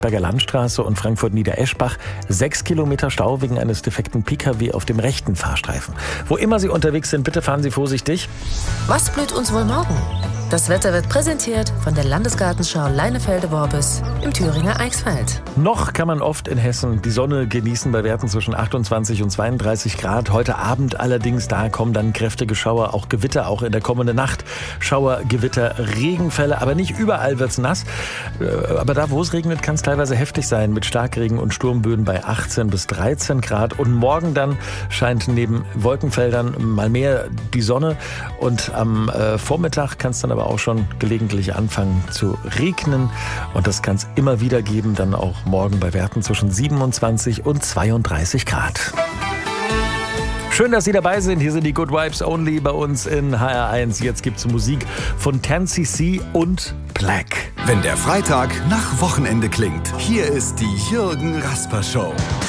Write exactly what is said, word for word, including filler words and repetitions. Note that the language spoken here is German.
Berger Landstraße und Frankfurt-Niedereschbach sechs Kilometer Stau wegen eines defekten Pkw auf dem rechten Fahrstreifen. Wo immer Sie unterwegs sind, bitte fahren Sie vorsichtig. Was blüht uns wohl morgen? Das Wetter wird präsentiert von der Landesgartenschau Leinefelde-Worbis im Thüringer Eichsfeld. Noch kann man oft in Hessen die Sonne genießen bei Werten zwischen achtundzwanzig und zweiunddreißig Grad. Heute Abend allerdings, da kommen dann kräftige Schauer, auch Gewitter, auch in der kommenden Nacht. Schauer, Gewitter, Regenfälle, aber nicht überall wird's nass. Aber da, wo es regnet, kann es teilweise heftig sein mit Starkregen und Sturmböen bei achtzehn bis dreizehn Grad. Und morgen dann scheint neben Wolkenfeldern mal mehr die Sonne. Und am äh, Vormittag kann es dann aber auch schon gelegentlich anfangen zu regnen. Und das kann es immer wieder geben, dann auch morgen bei Werten zwischen siebenundzwanzig und zweiunddreißig Grad. Schön, dass Sie dabei sind. Hier sind die Good Vibes Only bei uns in H R eins. Jetzt gibt's Musik von ten C C und Black. Wenn der Freitag nach Wochenende klingt, hier ist die Jürgen Rasper Show.